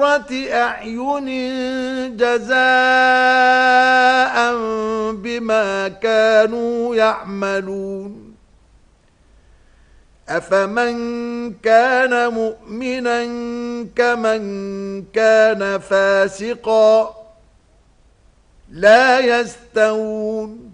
قرة أعين جزاء بما كانوا يعملون أفمن كان مؤمنا كمن كان فاسقا لا يستوون